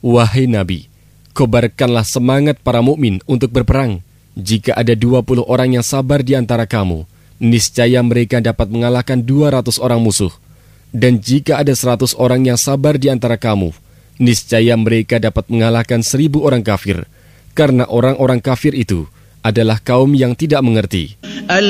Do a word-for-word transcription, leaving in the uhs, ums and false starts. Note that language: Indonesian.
Wahai Nabi, kobarkanlah semangat para mukmin untuk berperang. Jika ada dua puluh orang yang sabar di antara kamu, niscaya mereka dapat mengalahkan dua ratus orang musuh. Dan jika ada seratus orang yang sabar di antara kamu, niscaya mereka dapat mengalahkan seribu orang kafir. Karena orang-orang kafir itu adalah kaum yang tidak mengerti.